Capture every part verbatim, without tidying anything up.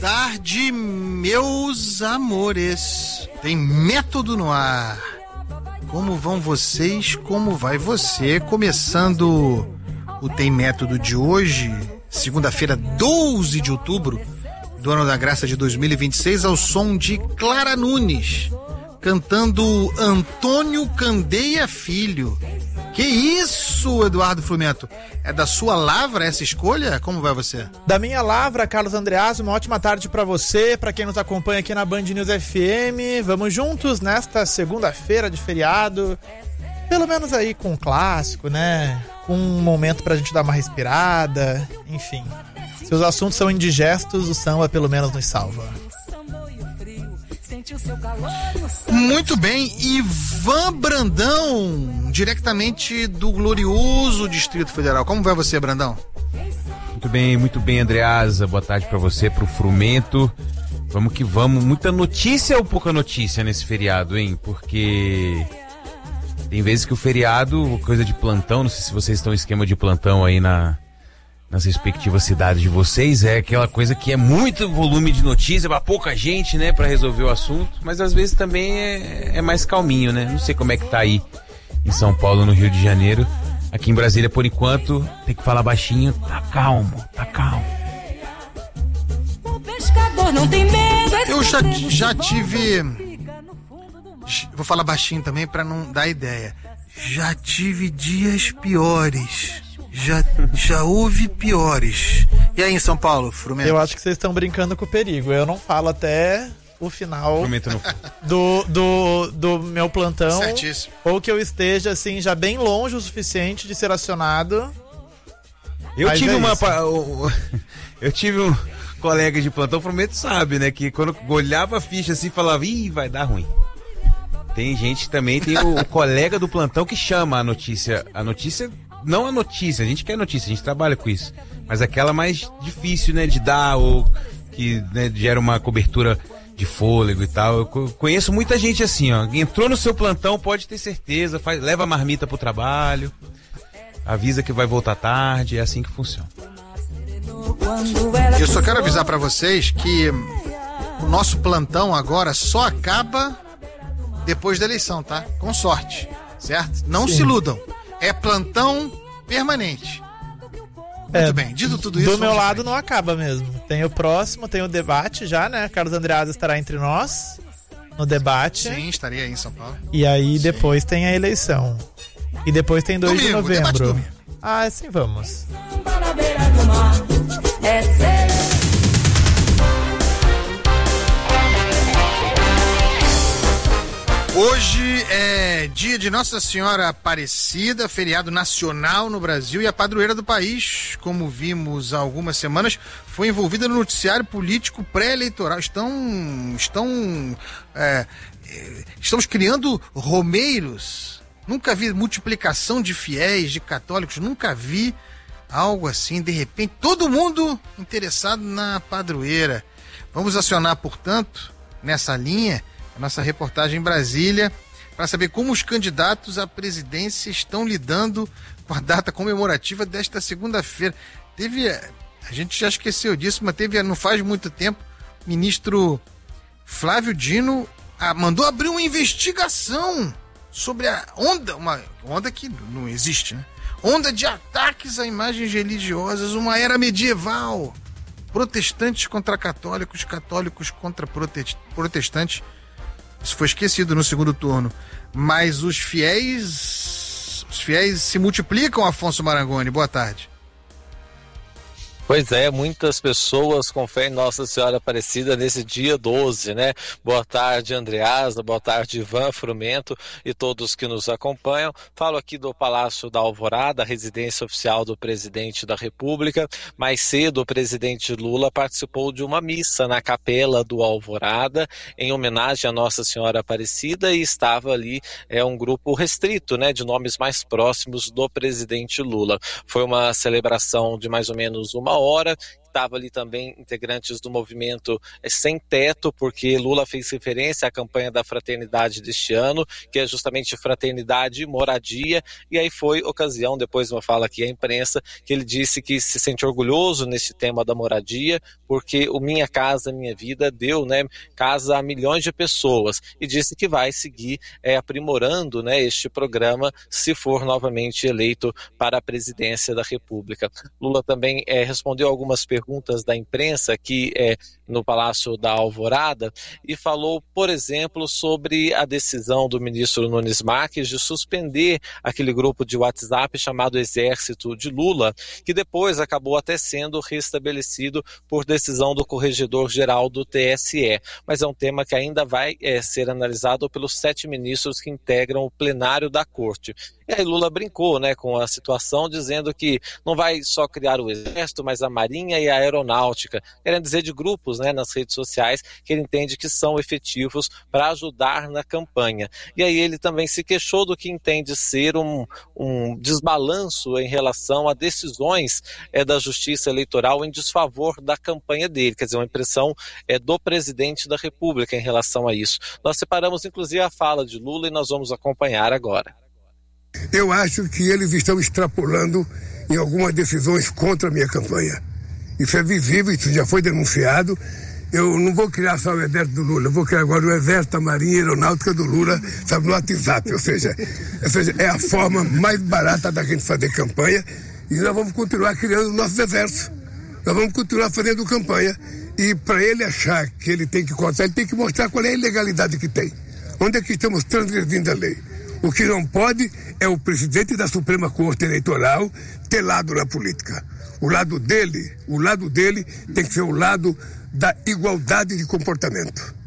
tarde, meus amores. Tem método no ar. Como vão vocês? Como vai você? Começando o Tem Método de hoje, segunda-feira, doze de outubro do ano da graça de dois mil e vinte e seis, ao som de Clara Nunes, cantando Antônio Candeia Filho. Que isso, Eduardo Frumento? É da sua lavra essa escolha? Como vai você? Da minha lavra, Carlos Andreazzi, uma ótima tarde pra você, pra quem nos acompanha aqui na Band News F M. Vamos juntos nesta segunda-feira de feriado, pelo menos aí com um clássico, né? Com um momento pra gente dar uma respirada, enfim. Se os assuntos são indigestos, o samba pelo menos nos salva. Muito bem, Ivan Brandão, diretamente do glorioso Distrito Federal. Como vai você, Brandão? Muito bem, muito bem, Andreasa. Boa tarde pra você, pro Frumento. Vamos que vamos. Muita notícia ou pouca notícia nesse feriado, hein? Porque tem vezes que o feriado, coisa de plantão, não sei se vocês estão em esquema de plantão aí na... nas respectivas cidades de vocês, é aquela coisa que é muito volume de notícia pra pouca gente, né, pra resolver o assunto, mas às vezes também é, é mais calminho, né? Não sei como é que tá aí em São Paulo, no Rio de Janeiro. Aqui em Brasília, por enquanto, tem que falar baixinho, tá calmo, tá calmo. O pescador não tem medo. Eu já, já tive... Vou falar baixinho também pra não dar ideia. Já tive dias piores. Já, já houve piores. E aí em São Paulo, Frumento? Eu acho que vocês estão brincando com o perigo. Eu não falo até o final do, do, do meu plantão. Certíssimo. Ou que eu esteja assim, já bem longe o suficiente de ser acionado. Eu Mas tive é uma... isso. Eu tive um colega de plantão, o Frumento sabe, né? Que quando olhava a ficha assim, falava, ih, vai dar ruim. Tem gente também, tem o, o colega do plantão que chama a notícia. A notícia... Não a notícia, a gente quer notícia, a gente trabalha com isso. Mas aquela mais difícil, né, de dar, ou que, né, gera uma cobertura de fôlego e tal. Eu conheço muita gente assim, ó. Entrou no seu plantão, pode ter certeza, faz, leva a marmita pro trabalho, avisa que vai voltar tarde, é assim que funciona. Eu só quero avisar pra vocês que o nosso plantão agora só acaba depois da eleição, tá? Com sorte, certo? Não Sim. se iludam. É plantão permanente. Muito é, bem, dito tudo isso... Do meu lado não acaba mesmo. Tem o próximo, tem o debate já, né? Carlos Andreazzi estará entre nós no debate. Sim, estarei aí em São Paulo. E aí Sim. depois tem a eleição. E depois tem dois domingo, de novembro. Domingo. Ah, assim vamos. Hoje é dia de Nossa Senhora Aparecida, feriado nacional no Brasil, e a padroeira do país, como vimos há algumas semanas, foi envolvida no noticiário político pré-eleitoral. Estão, estão, é, estamos criando romeiros. Nunca vi multiplicação de fiéis, de católicos, nunca vi algo assim. De repente, todo mundo interessado na padroeira. Vamos acionar, portanto, nessa linha, a nossa reportagem em Brasília, para saber como os candidatos à presidência estão lidando com a data comemorativa desta segunda-feira. Teve, a gente já esqueceu disso, mas teve, não faz muito tempo, o ministro Flávio Dino ah, mandou abrir uma investigação sobre a onda, uma onda que não existe, né? Onda de ataques a imagens religiosas, uma era medieval. Protestantes contra católicos, católicos contra protestantes. Isso foi esquecido no segundo turno. Mas os fiéis... Os fiéis se multiplicam, Afonso Marangoni. Boa tarde. Pois é, muitas pessoas com fé em Nossa Senhora Aparecida nesse dia doze, né? Boa tarde, Andreasa, boa tarde, Ivan Frumento e todos que nos acompanham. Falo aqui do Palácio da Alvorada, a residência oficial do presidente da República. Mais cedo, o presidente Lula participou de uma missa na capela do Alvorada, em homenagem a Nossa Senhora Aparecida, e estava ali é, um grupo restrito, né, de nomes mais próximos do presidente Lula. Foi uma celebração de mais ou menos uma hora, estava ali também integrantes do movimento Sem Teto, porque Lula fez referência à campanha da fraternidade deste ano, que é justamente fraternidade e moradia, e aí foi ocasião, depois de uma fala aqui à imprensa, que ele disse que se sente orgulhoso nesse tema da moradia, porque o Minha Casa Minha Vida deu, né, casa a milhões de pessoas, e disse que vai seguir é, aprimorando, né, este programa se for novamente eleito para a presidência da República. Lula também é, respondeu algumas perguntas da imprensa aqui é, no Palácio da Alvorada e falou, por exemplo, sobre a decisão do ministro Nunes Marques de suspender aquele grupo de WhatsApp chamado Exército de Lula, que depois acabou até sendo restabelecido por decisão do Corregedor-Geral do T S E. Mas é um tema que ainda vai é, ser analisado pelos sete ministros que integram o plenário da Corte. E aí Lula brincou, né, com a situação, dizendo que não vai só criar o Exército, mas a Marinha e a Aeronáutica, querendo dizer de grupos, né, nas redes sociais que ele entende que são efetivos para ajudar na campanha. E aí ele também se queixou do que entende ser um, um desbalanço em relação a decisões é, da Justiça Eleitoral em desfavor da campanha dele, quer dizer, uma impressão é, do presidente da República em relação a isso. Nós separamos inclusive a fala de Lula e nós vamos acompanhar agora. Eu acho que eles estão extrapolando em algumas decisões contra a minha campanha. Isso é visível, isso já foi denunciado. Eu não vou criar só o exército do Lula, eu vou criar agora o exército, a marinha e a aeronáutica do Lula, sabe, no WhatsApp. Ou seja, ou seja, é a forma mais barata da gente fazer campanha e nós vamos continuar criando nossos exércitos. Nós vamos continuar fazendo campanha e para ele achar que ele tem que contar, ele tem que mostrar qual é a ilegalidade que tem. Onde é que estamos transgredindo a lei? O que não pode é o presidente da Suprema Corte Eleitoral ter lado na política. O lado dele, o lado dele tem que ser o lado da igualdade de comportamento.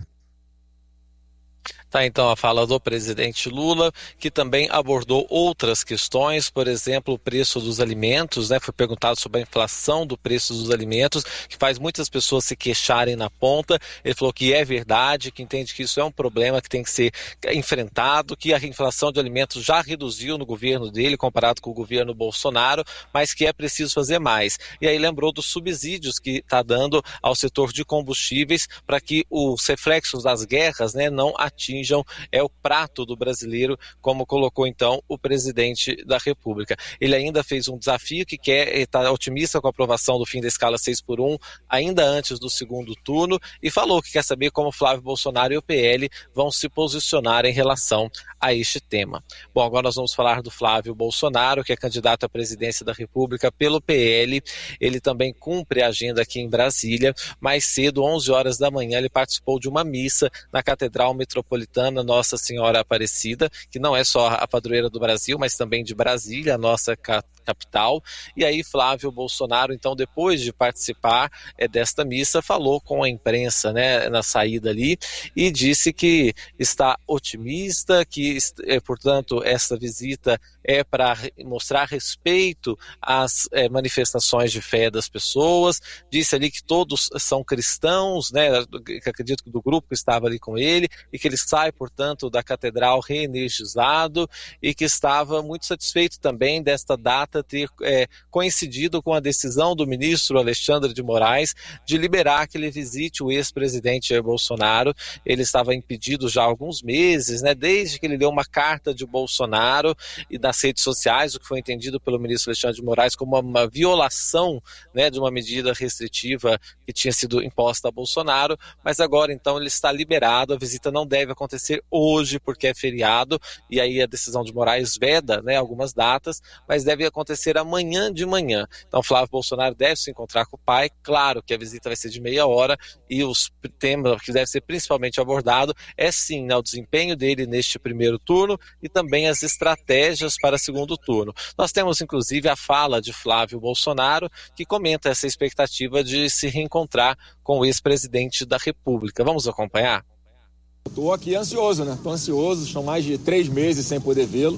Tá, então, a fala do presidente Lula, que também abordou outras questões, por exemplo, o preço dos alimentos, né? Foi perguntado sobre a inflação do preço dos alimentos, que faz muitas pessoas se queixarem na ponta. Ele falou que é verdade, que entende que isso é um problema que tem que ser enfrentado, que a inflação de alimentos já reduziu no governo dele, comparado com o governo Bolsonaro, mas que é preciso fazer mais. E aí lembrou dos subsídios que está dando ao setor de combustíveis para que os reflexos das guerras, né, não atinjam é o prato do brasileiro, como colocou então o presidente da República. Ele ainda fez um desafio que quer estar otimista com a aprovação do fim da escala seis por um, ainda antes do segundo turno, e falou que quer saber como Flávio Bolsonaro e o P L vão se posicionar em relação a este tema. Bom, agora nós vamos falar do Flávio Bolsonaro, que é candidato à presidência da República pelo P L. Ele também cumpre a agenda aqui em Brasília. Mais cedo, onze horas da manhã, ele participou de uma missa na Catedral Metropolitana Nossa Senhora Aparecida, que não é só a padroeira do Brasil, mas também de Brasília, a nossa capital. E aí Flávio Bolsonaro, então, depois de participar é, desta missa, falou com a imprensa, né, na saída ali, e disse que está otimista, que, é, portanto, essa visita é para mostrar respeito às é, manifestações de fé das pessoas. Disse ali que todos são cristãos, né, que acredito que do grupo que estava ali com ele, e que ele sai, portanto, da catedral reenergizado e que estava muito satisfeito também desta data ter é, coincidido com a decisão do ministro Alexandre de Moraes de liberar que ele visite o ex-presidente Jair Bolsonaro. Ele estava impedido já há alguns meses, né, desde que ele deu uma carta de Bolsonaro e nas redes sociais, o que foi entendido pelo ministro Alexandre de Moraes como uma, uma violação, né, de uma medida restritiva que tinha sido imposta a Bolsonaro, mas agora então ele está liberado. A visita não deve acontecer hoje porque é feriado e aí a decisão de Moraes veda, né, algumas datas, mas deve acontecer amanhã de manhã. Então Flávio Bolsonaro deve se encontrar com o pai. Claro que a visita vai ser de meia hora e os temas que deve ser principalmente abordado é sim, né, o desempenho dele neste primeiro turno e também as estratégias para segundo turno. Nós temos inclusive a fala de Flávio Bolsonaro, que comenta essa expectativa de se reencontrar com o ex-presidente da República. Vamos acompanhar? Estou aqui ansioso, né? Estou ansioso, são mais de três meses sem poder vê-lo,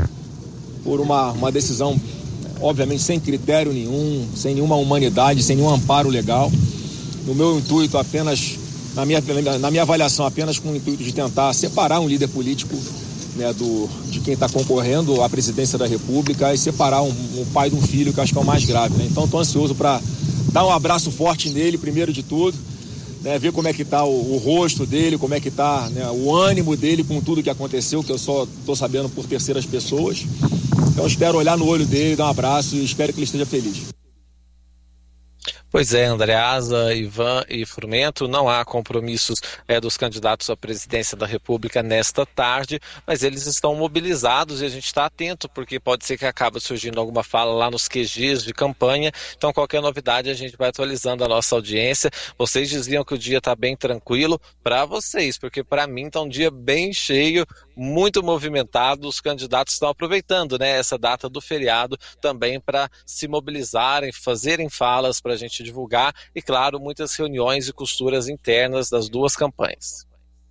por uma, uma decisão, obviamente, sem critério nenhum, sem nenhuma humanidade, sem nenhum amparo legal. No meu intuito, apenas, na minha, na minha avaliação, apenas com o intuito de tentar separar um líder político, né, do, de quem está concorrendo à presidência da República e separar um, um pai de um filho, que eu acho que é o mais grave, né? Então, estou ansioso para dar um abraço forte nele, primeiro de tudo, né, ver como é que está o, o rosto dele, como é que está, né, o ânimo dele com tudo que aconteceu, que eu só estou sabendo por terceiras pessoas. Então espero olhar no olho dele, dar um abraço e espero que ele esteja feliz. Pois é, Andreasa, Ivan e Frumento, não há compromissos é, dos candidatos à presidência da República nesta tarde, mas eles estão mobilizados e a gente está atento, porque pode ser que acabe surgindo alguma fala lá nos Q Gs de campanha, então qualquer novidade a gente vai atualizando a nossa audiência. Vocês diziam que o dia está bem tranquilo para vocês, porque para mim está um dia bem cheio, muito movimentado, os candidatos estão aproveitando, né, essa data do feriado também para se mobilizarem, fazerem falas para a gente divulgar e, claro, muitas reuniões e costuras internas das duas campanhas.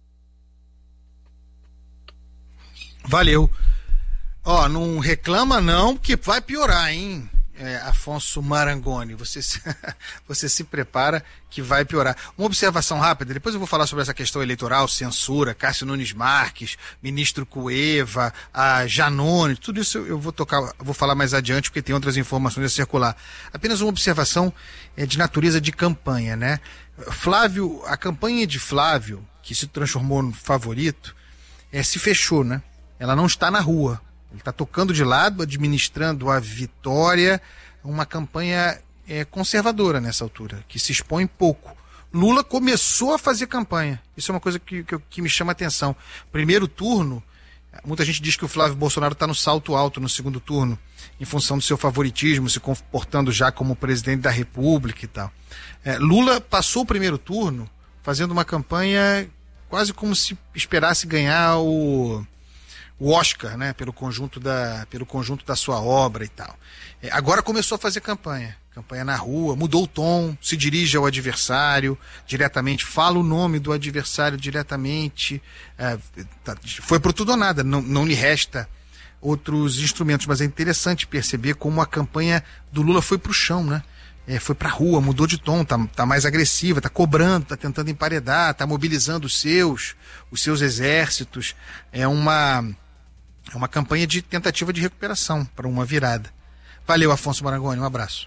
Valeu. Ó, não reclama não, que vai piorar, hein, é, Afonso Marangoni. Você se, você se prepara que vai piorar. Uma observação rápida, depois eu vou falar sobre essa questão eleitoral, censura, Cássio Nunes Marques, ministro Cueva, a Janone, tudo isso eu vou tocar, vou falar mais adiante, porque tem outras informações a circular. Apenas uma observação é, de natureza de campanha, né? Flávio, a campanha de Flávio, que se transformou no favorito, é, se fechou, né? Ela não está na rua. Ele está tocando de lado, administrando a vitória, uma campanha é, conservadora nessa altura, que se expõe pouco. Lula começou a fazer campanha. Isso é uma coisa que, que, que me chama a atenção. Primeiro turno, muita gente diz que o Flávio Bolsonaro está no salto alto no segundo turno, em função do seu favoritismo, se comportando já como presidente da República e tal. É, Lula passou o primeiro turno fazendo uma campanha quase como se esperasse ganhar o... o Oscar, né, pelo conjunto da, pelo conjunto da sua obra e tal. É, agora começou a fazer campanha, campanha na rua, mudou o tom, se dirige ao adversário diretamente, fala o nome do adversário diretamente, é, tá, foi pro tudo ou nada, não, não lhe resta outros instrumentos, mas é interessante perceber como a campanha do Lula foi pro chão, né? É, foi pra rua, mudou de tom, tá, tá mais agressiva, tá cobrando, tá tentando emparedar, tá mobilizando os seus, os seus exércitos. É uma É uma campanha de tentativa de recuperação para uma virada. Valeu, Afonso Marangoni, um abraço.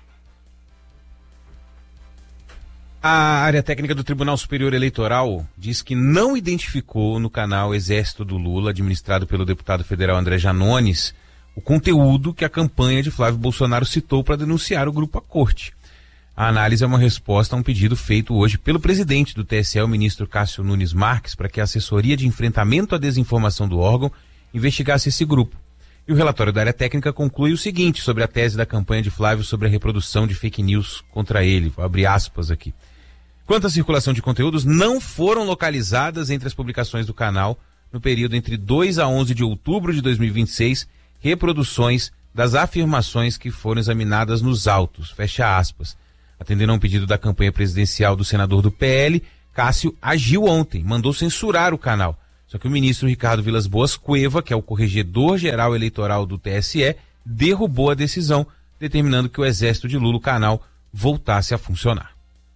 A área técnica do Tribunal Superior Eleitoral diz que não identificou no canal Exército do Lula, administrado pelo deputado federal André Janones, o conteúdo que a campanha de Flávio Bolsonaro citou para denunciar o grupo à corte. A análise é uma resposta a um pedido feito hoje pelo presidente do T S E, o ministro Cássio Nunes Marques, para que a assessoria de enfrentamento à desinformação do órgão investigasse esse grupo. E o relatório da área técnica conclui o seguinte sobre a tese da campanha de Flávio sobre a reprodução de fake news contra ele. Vou abrir aspas aqui. Quanto à circulação de conteúdos, não foram localizadas entre as publicações do canal, no período entre dois a onze de outubro de dois mil e vinte e seis, reproduções das afirmações que foram examinadas nos autos. Fecha aspas. Atendendo a um pedido da campanha presidencial do senador do P L, Cássio agiu ontem, mandou censurar o canal. Só que o ministro Ricardo Vilas Boas Cueva, que é o corregedor-geral eleitoral do T S E, derrubou a decisão, determinando que o exército de Lula, o canal, voltasse a funcionar.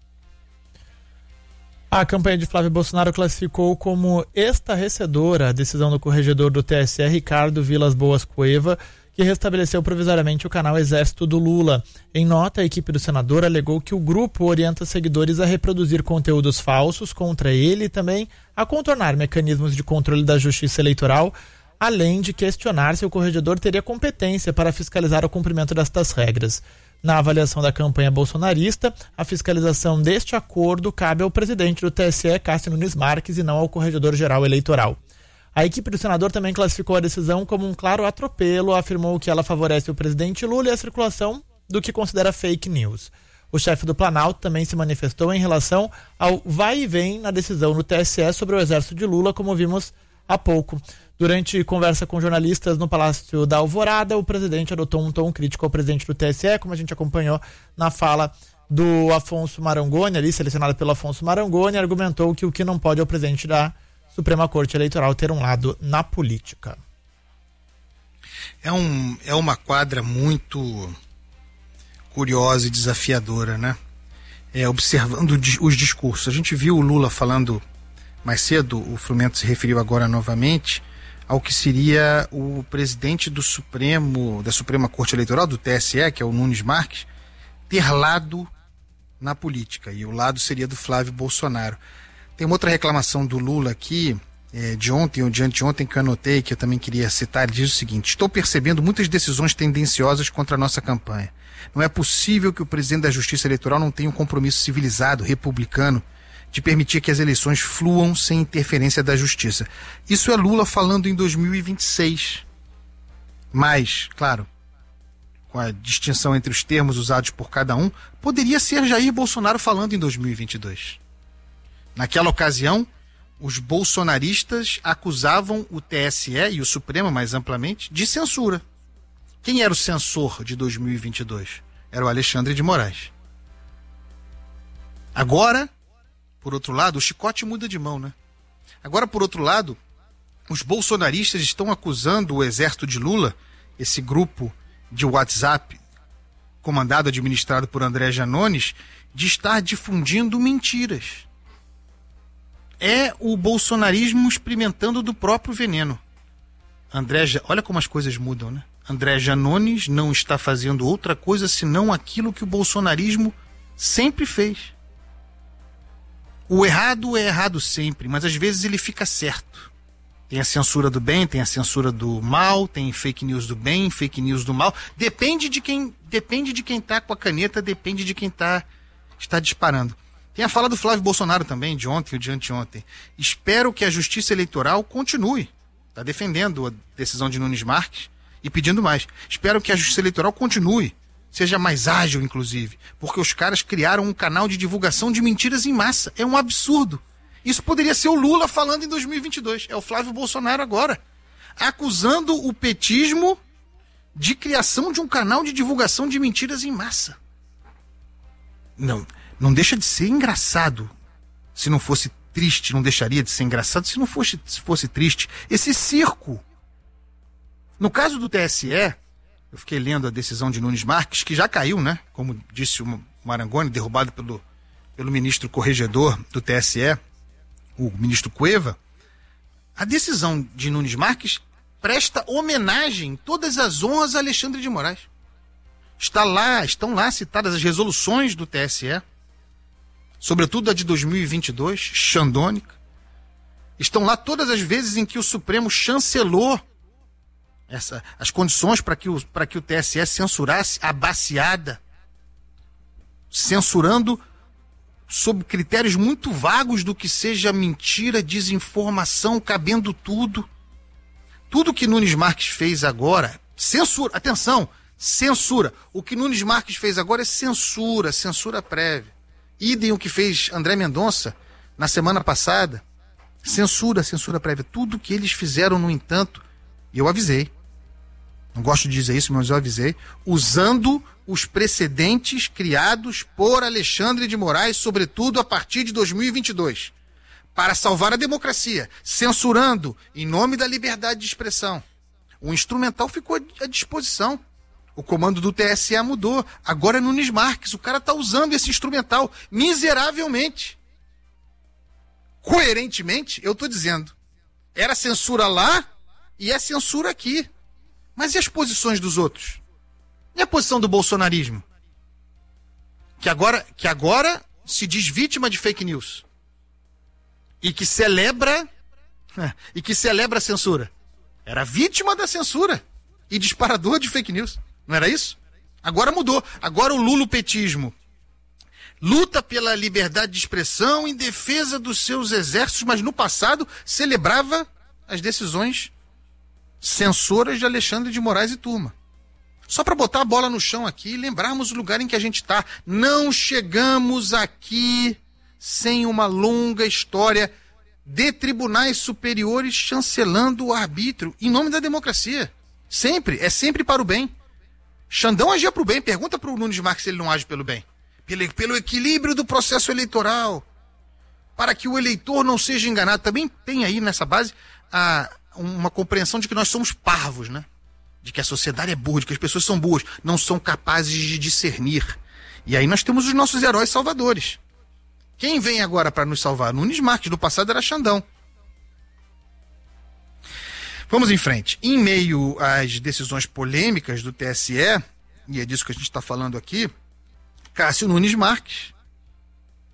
A campanha de Flávio Bolsonaro classificou como estarrecedora a decisão do corregedor do T S E, Ricardo Vilas Boas Cueva, que restabeleceu provisoriamente o canal Exército do Lula. Em nota, a equipe do senador alegou que o grupo orienta seguidores a reproduzir conteúdos falsos contra ele e também a contornar mecanismos de controle da Justiça Eleitoral, além de questionar se o corregedor teria competência para fiscalizar o cumprimento destas regras. Na avaliação da campanha bolsonarista, a fiscalização deste acordo cabe ao presidente do T S E, Cássio Nunes Marques, e não ao corregedor-geral eleitoral. A equipe do senador também classificou a decisão como um claro atropelo, afirmou que ela favorece o presidente Lula e a circulação do que considera fake news. O chefe do Planalto também se manifestou em relação ao vai e vem na decisão no T S E sobre o exército de Lula, como vimos há pouco. Durante conversa com jornalistas no Palácio da Alvorada, o presidente adotou um tom crítico ao presidente do T S E, como a gente acompanhou na fala do Afonso Marangoni, ali selecionado pelo Afonso Marangoni, argumentou que o que não pode é o presidente da Suprema Corte Eleitoral ter um lado na política. É, um, é uma quadra muito curiosa e desafiadora, né? É, observando os discursos. A gente viu o Lula falando mais cedo, o Frumento se referiu agora novamente, ao que seria o presidente do Supremo, da Suprema Corte Eleitoral, do T S E, que é o Nunes Marques, ter lado na política, e o lado seria do Flávio Bolsonaro. Tem uma outra reclamação do Lula aqui, é, de ontem ou de anteontem, que eu anotei, que eu também queria citar. Ele diz o seguinte: estou percebendo muitas decisões tendenciosas contra a nossa campanha. Não é possível que o presidente da Justiça Eleitoral não tenha um compromisso civilizado, republicano, de permitir que as eleições fluam sem interferência da Justiça. Isso é Lula falando em dois mil e vinte e seis. Mas, claro, com a distinção entre os termos usados por cada um, poderia ser Jair Bolsonaro falando em dois mil e vinte e dois. Naquela ocasião, os bolsonaristas acusavam o T S E e o Supremo, mais amplamente, de censura. Quem era o censor de dois mil e vinte e dois? Era o Alexandre de Moraes. Agora, por outro lado, o chicote muda de mão, né? Agora, por outro lado, os bolsonaristas estão acusando o exército de Lula, esse grupo de WhatsApp comandado, administrado por André Janones, de estar difundindo mentiras. É o bolsonarismo experimentando do próprio veneno. André, olha como as coisas mudam, né? André Janones não está fazendo outra coisa senão aquilo que o bolsonarismo sempre fez. O errado é errado sempre, mas às vezes ele fica certo. Tem a censura do bem, tem a censura do mal, tem fake news do bem, fake news do mal. Depende de quem depende de quem está com a caneta, depende de quem tá, está disparando. Tem a fala do Flávio Bolsonaro também, de ontem ou de anteontem. Espero que a Justiça Eleitoral continue. Está defendendo a decisão de Nunes Marques e pedindo mais. Espero que a Justiça Eleitoral continue, seja mais ágil, inclusive, porque os caras criaram um canal de divulgação de mentiras em massa. É um absurdo. Isso poderia ser o Lula falando em dois mil e vinte e dois. É o Flávio Bolsonaro agora, acusando o petismo de criação de um canal de divulgação de mentiras em massa. Não, não deixa de ser engraçado. Se não fosse triste, não deixaria de ser engraçado se não fosse, se fosse triste. Esse circo. No caso do T S E, eu fiquei lendo a decisão de Nunes Marques, que já caiu, né? Como disse o Marangoni, derrubado pelo, pelo ministro corregedor do T S E, o ministro Cueva. A decisão de Nunes Marques presta homenagem, todas as honras a Alexandre de Moraes. Está lá, estão lá citadas as resoluções do T S E, sobretudo a de dois mil e vinte e dois, xandônica. Estão lá todas as vezes em que o Supremo chancelou essa, as condições para que, o, para que o T S E censurasse a baciada, censurando sob critérios muito vagos do que seja mentira, desinformação, cabendo tudo. Tudo que Nunes Marques fez agora, censura, atenção, censura. O que Nunes Marques fez agora é censura, censura prévia. Idem o que fez André Mendonça na semana passada, censura, censura prévia. Tudo que eles fizeram, no entanto, e eu avisei, não gosto de dizer isso, mas eu avisei, usando os precedentes criados por Alexandre de Moraes, sobretudo a partir de dois mil e vinte e dois, para salvar a democracia, censurando em nome da liberdade de expressão. O instrumental ficou à disposição. O comando do T S E mudou. Agora é Nunes Marques. O cara está usando esse instrumental miseravelmente. Coerentemente, eu estou dizendo, era censura lá e é censura aqui. Mas e as posições dos outros? E a posição do bolsonarismo? Que agora, que agora se diz vítima de fake news. E que celebra e que celebra a censura. Era vítima da censura e disparador de fake news. Não era isso? Agora mudou. Agora o lulopetismo luta pela liberdade de expressão em defesa dos seus exércitos, mas no passado celebrava as decisões censoras de Alexandre de Moraes e turma. Só para botar a bola no chão aqui e lembrarmos o lugar em que a gente está. Não chegamos aqui sem uma longa história de tribunais superiores chancelando o arbítrio em nome da democracia. Sempre, é sempre para o bem. Xandão agia para o bem. Pergunta para o Nunes Marques se ele não age pelo bem. Pelo, pelo equilíbrio do processo eleitoral. Para que o eleitor não seja enganado. Também tem aí nessa base a, uma compreensão de que nós somos parvos, né? De que a sociedade é burra, de que as pessoas são burras, não são capazes de discernir. E aí nós temos os nossos heróis salvadores. Quem vem agora para nos salvar? Nunes Marques, do passado era Xandão. Vamos em frente. Em meio às decisões polêmicas do T S E, e é disso que a gente está falando aqui, Cássio Nunes Marques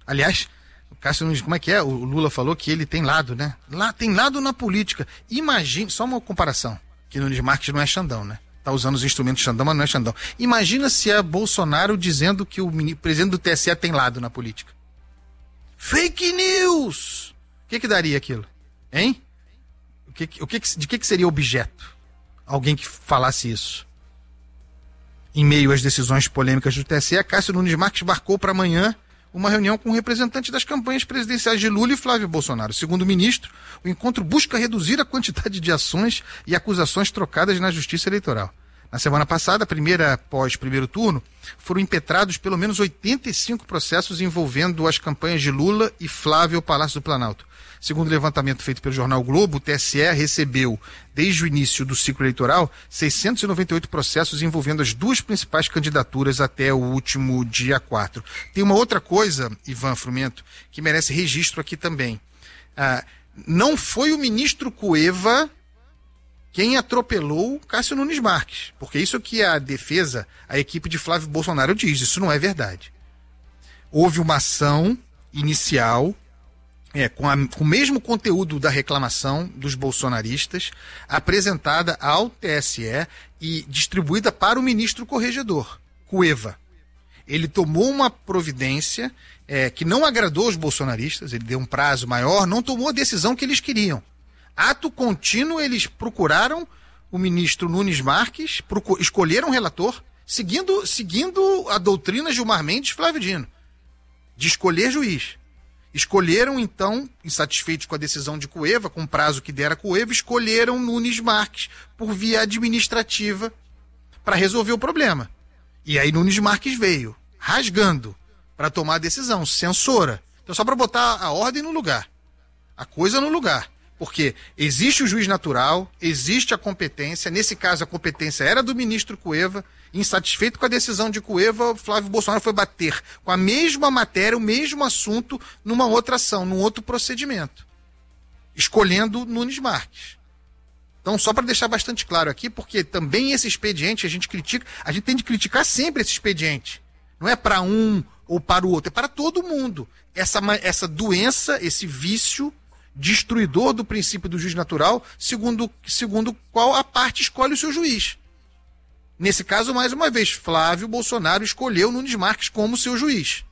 Aliás, o Cássio Nunes, como é que é? O Lula falou que ele tem lado, né? Lá tem lado na política. Imagine, só uma comparação, que Nunes Marques não é Xandão, né? Tá usando os instrumentos Xandão, mas não é Xandão. Imagina se é Bolsonaro dizendo que o presidente do T S E tem lado na política. Fake news! O que que daria aquilo? Hein? O que, o que, de que, que seria objeto? Alguém que falasse isso. Em meio às decisões polêmicas do T S E, Cássio Nunes Marques marcou para amanhã uma reunião com representantes das campanhas presidenciais de Lula e Flávio Bolsonaro. Segundo o ministro, o encontro busca reduzir a quantidade de ações e acusações trocadas na Justiça Eleitoral. Na semana passada, primeira após primeiro turno, foram impetrados pelo menos oitenta e cinco processos envolvendo as campanhas de Lula e Flávio ao Palácio do Planalto. Segundo o levantamento feito pelo jornal Globo, o T S E recebeu, desde o início do ciclo eleitoral, seiscentos e noventa e oito processos envolvendo as duas principais candidaturas até o último dia quatro. Tem uma outra coisa, Ivan Frumento, que merece registro aqui também. Ah, não foi o ministro Cueva quem atropelou Cássio Nunes Marques, porque isso que a defesa, a equipe de Flávio Bolsonaro diz, isso não é verdade. Houve uma ação inicial, é, com, a, com o mesmo conteúdo da reclamação dos bolsonaristas, apresentada ao T S E e distribuída para o ministro corregedor, Cueva. Ele tomou uma providência é, que não agradou os bolsonaristas, ele deu um prazo maior, não tomou a decisão que eles queriam. Ato contínuo, eles procuraram o ministro Nunes Marques, procur, escolheram um relator, seguindo, seguindo a doutrina Gilmar Mendes e Flávio Dino, de escolher juiz. Escolheram, então, insatisfeitos com a decisão de Cueva, com o prazo que dera Cueva, escolheram Nunes Marques por via administrativa para resolver o problema. E aí Nunes Marques veio, rasgando, para tomar a decisão, censora. Então, só para botar a ordem no lugar, a coisa no lugar. Porque existe o juiz natural, existe a competência, nesse caso a competência era do ministro Cueva, insatisfeito com a decisão de Cueva, Flávio Bolsonaro foi bater com a mesma matéria, o mesmo assunto, numa outra ação, num outro procedimento, escolhendo Nunes Marques. Então, só para deixar bastante claro aqui, porque também esse expediente a gente critica, a gente tem de criticar sempre esse expediente. Não é para um ou para o outro, é para todo mundo. Essa, essa doença, esse vício destruidor do princípio do juiz natural, segundo, segundo qual a parte escolhe o seu juiz. Nesse caso, mais uma vez, Flávio Bolsonaro escolheu Nunes Marques como seu juiz.